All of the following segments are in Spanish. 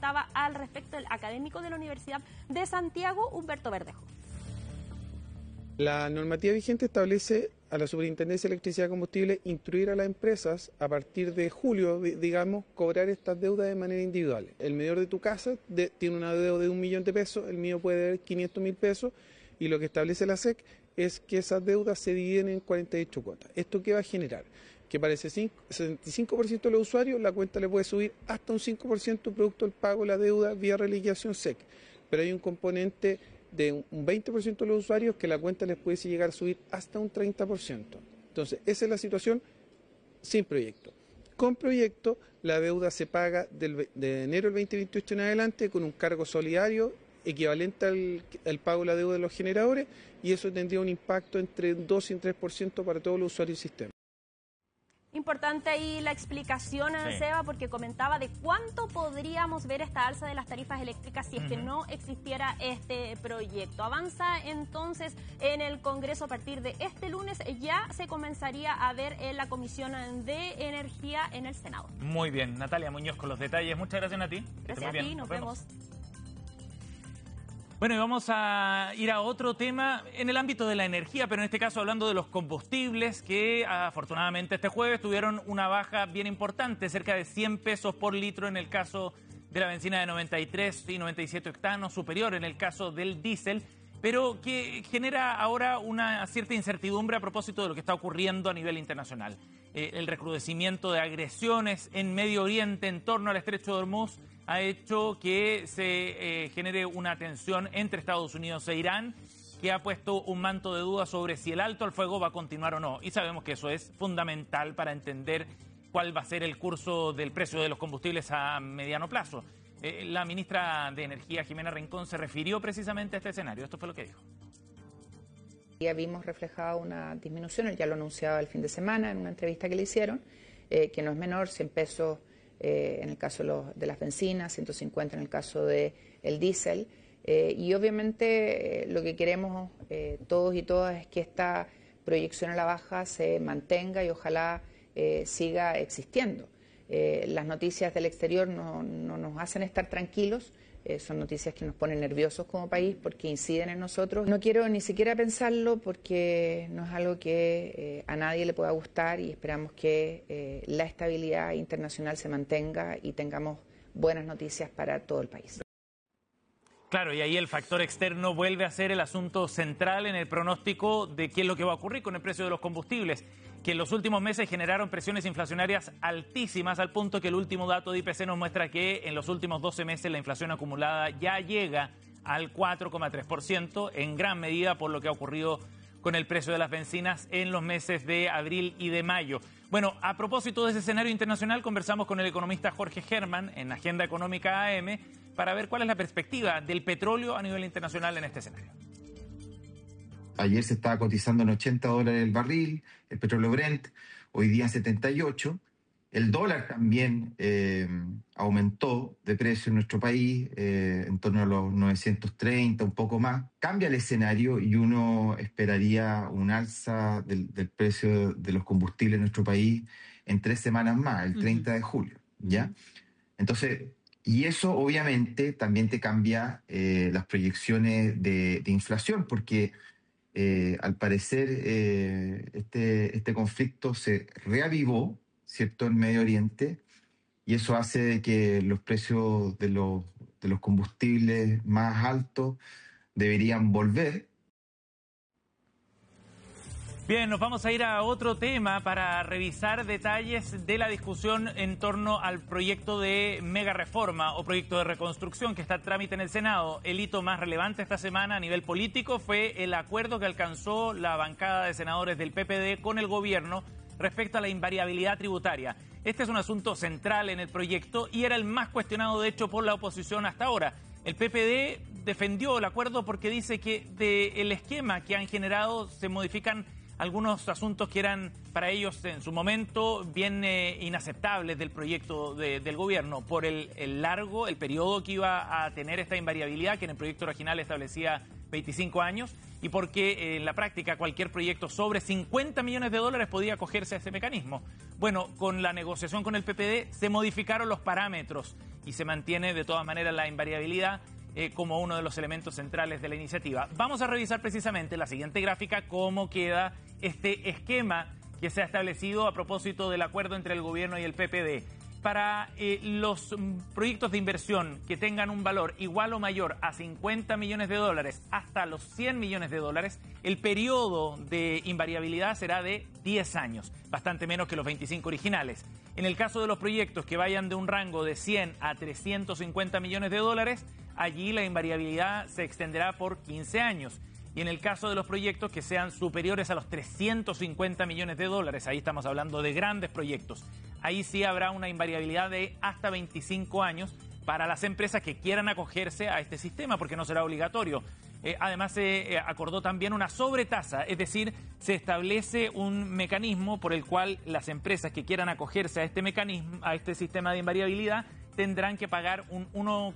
comentaba al respecto el académico de la Universidad de Santiago, Humberto Verdejo. La normativa vigente establece a la Superintendencia de Electricidad y Combustible instruir a las empresas a partir de julio, digamos, cobrar estas deudas de manera individual. El medidor de tu casa tiene una deuda de 1 millón de pesos, el mío puede deber 500.000 pesos y lo que establece la SEC es que esas deudas se dividen en 48 cuotas. ¿Esto qué va a generar? Que para ese 75% de los usuarios la cuenta le puede subir hasta un 5% producto del pago de la deuda vía reliquidación SEC, pero hay un componente de un 20% de los usuarios que la cuenta les puede llegar a subir hasta un 30%. Entonces, esa es la situación sin proyecto. Con proyecto, la deuda se paga de enero del 2028 en adelante con un cargo solidario equivalente al pago de la deuda de los generadores, y eso tendría un impacto entre 2 y un 3% para todos los usuarios del sistema. Importante ahí la explicación, Seba, porque comentaba de cuánto podríamos ver esta alza de las tarifas eléctricas si es que no existiera este proyecto. Avanza entonces en el Congreso a partir de este lunes, ya se comenzaría a ver en la Comisión de Energía en el Senado. Muy bien, Natalia Muñoz con los detalles. Muchas gracias, Nati. Gracias a ti, nos vemos. Bueno, y vamos a ir a otro tema en el ámbito de la energía, pero en este caso hablando de los combustibles, que afortunadamente este jueves tuvieron una baja bien importante, cerca de 100 pesos por litro en el caso de la bencina de 93 y 97 octanos, superior en el caso del diésel, pero que genera ahora una cierta incertidumbre a propósito de lo que está ocurriendo a nivel internacional. El recrudecimiento de agresiones en Medio Oriente en torno al Estrecho de Hormuz ha hecho que se genere una tensión entre Estados Unidos e Irán, que ha puesto un manto de duda sobre si el alto al fuego va a continuar o no. Y sabemos que eso es fundamental para entender cuál va a ser el curso del precio de los combustibles a mediano plazo. La ministra de Energía, Jimena Rincón, se refirió precisamente a este escenario. Esto fue lo que dijo. Ya vimos reflejada una disminución, él ya lo anunciaba el fin de semana en una entrevista que le hicieron, que no es menor, 100 pesos en el caso de las bencinas, 150 en el caso del diésel. Y obviamente lo que queremos todos y todas es que esta proyección a la baja se mantenga y ojalá siga existiendo. Las noticias del exterior no nos hacen estar tranquilos. Son noticias que nos ponen nerviosos como país porque inciden en nosotros. No quiero ni siquiera pensarlo porque no es algo que a nadie le pueda gustar y esperamos que la estabilidad internacional se mantenga y tengamos buenas noticias para todo el país. Claro, y ahí el factor externo vuelve a ser el asunto central en el pronóstico de qué es lo que va a ocurrir con el precio de los combustibles, que en los últimos meses generaron presiones inflacionarias altísimas, al punto que el último dato de IPC nos muestra que en los últimos 12 meses la inflación acumulada ya llega al 4,3%, en gran medida por lo que ha ocurrido con el precio de las bencinas en los meses de abril y de mayo. Bueno, a propósito de ese escenario internacional, conversamos con el economista Jorge Germán en Agenda Económica AM para ver cuál es la perspectiva del petróleo a nivel internacional en este escenario. Ayer se estaba cotizando en $80 el barril, el petróleo Brent, hoy día en 78. El dólar también aumentó de precio en nuestro país, en torno a los 930, un poco más. Cambia el escenario y uno esperaría un alza del precio de los combustibles en nuestro país en 3 semanas más, el 30 de julio, ¿ya? Entonces, y eso obviamente también te cambia las proyecciones de inflación, porque al parecer este conflicto se reavivó, ¿cierto?, en Medio Oriente, y eso hace de que los precios de los combustibles más altos deberían volver. Bien, nos vamos a ir a otro tema para revisar detalles de la discusión en torno al proyecto de mega reforma o proyecto de reconstrucción que está a trámite en el Senado. El hito más relevante esta semana a nivel político fue el acuerdo que alcanzó la bancada de senadores del PPD con el gobierno respecto a la invariabilidad tributaria. Este es un asunto central en el proyecto y era el más cuestionado, de hecho, por la oposición hasta ahora. El PPD defendió el acuerdo porque dice que del esquema que han generado se modifican algunos asuntos que eran para ellos en su momento bien inaceptables del proyecto del gobierno por el periodo que iba a tener esta invariabilidad, que en el proyecto original establecía 25 años, y porque en la práctica cualquier proyecto sobre 50 millones de dólares podía acogerse a ese mecanismo. Bueno, con la negociación con el PPD se modificaron los parámetros y se mantiene de todas maneras la invariabilidad como uno de los elementos centrales de la iniciativa. Vamos a revisar precisamente en la siguiente gráfica cómo queda este esquema que se ha establecido a propósito del acuerdo entre el gobierno y el PPD. Para los proyectos de inversión que tengan un valor igual o mayor a 50 millones de dólares hasta los 100 millones de dólares, el periodo de invariabilidad será de 10 años, bastante menos que los 25 originales. En el caso de los proyectos que vayan de un rango de 100 a 350 millones de dólares, allí la invariabilidad se extenderá por 15 años. Y en el caso de los proyectos que sean superiores a los 350 millones de dólares, ahí estamos hablando de grandes proyectos, ahí sí habrá una invariabilidad de hasta 25 años para las empresas que quieran acogerse a este sistema, porque no será obligatorio. Además, se acordó también una sobretasa, es decir, se establece un mecanismo por el cual las empresas que quieran acogerse a este mecanismo, a este sistema de invariabilidad, tendrán que pagar un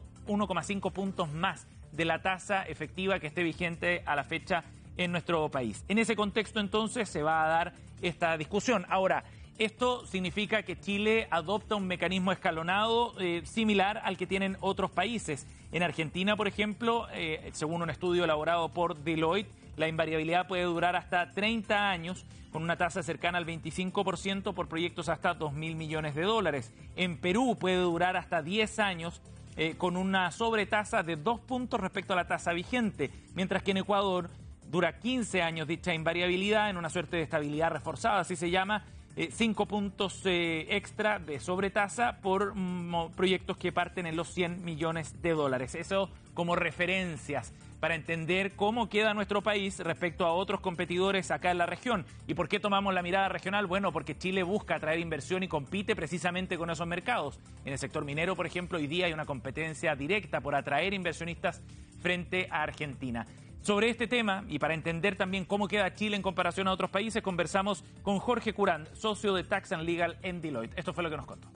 1,5 puntos más de la tasa efectiva que esté vigente a la fecha en nuestro país. En ese contexto, entonces, se va a dar esta discusión. Ahora, esto significa que Chile adopta un mecanismo escalonado similar al que tienen otros países. En Argentina, por ejemplo, según un estudio elaborado por Deloitte, la invariabilidad puede durar hasta 30 años con una tasa cercana al 25% por proyectos hasta 2.000 millones de dólares. En Perú puede durar hasta 10 años con una sobretasa de 2 puntos respecto a la tasa vigente, mientras que en Ecuador dura 15 años dicha invariabilidad en una suerte de estabilidad reforzada, así se llama, 5 puntos extra de sobretasa por proyectos que parten en los 100 millones de dólares. Eso como referencias para entender cómo queda nuestro país respecto a otros competidores acá en la región. ¿Y por qué tomamos la mirada regional? Bueno, porque Chile busca atraer inversión y compite precisamente con esos mercados. En el sector minero, por ejemplo, hoy día hay una competencia directa por atraer inversionistas frente a Argentina. Sobre este tema, y para entender también cómo queda Chile en comparación a otros países, conversamos con Jorge Curán, socio de Tax and Legal en Deloitte. Esto fue lo que nos contó.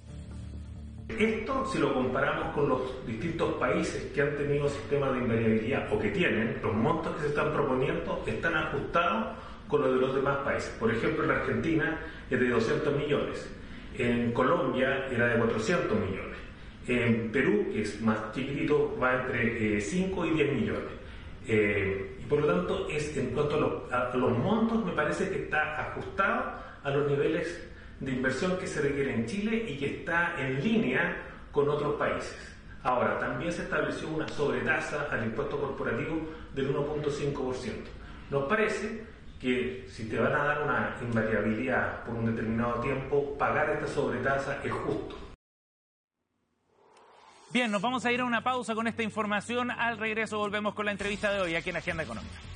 Esto, si lo comparamos con los distintos países que han tenido sistemas de invariabilidad o que tienen, los montos que se están proponiendo están ajustados con los de los demás países. Por ejemplo, en Argentina es de 200 millones, en Colombia era de 400 millones, en Perú, que es más chiquitito, va entre 5 y 10 millones. Y por lo tanto, en cuanto a los montos, me parece que está ajustado a los niveles de inversión que se requiere en Chile y que está en línea con otros países. Ahora, también se estableció una sobretasa al impuesto corporativo del 1,5%. Nos parece que si te van a dar una invariabilidad por un determinado tiempo, pagar esta sobretasa es justo. Bien, nos vamos a ir a una pausa con esta información. Al regreso volvemos con la entrevista de hoy aquí en Agenda Económica.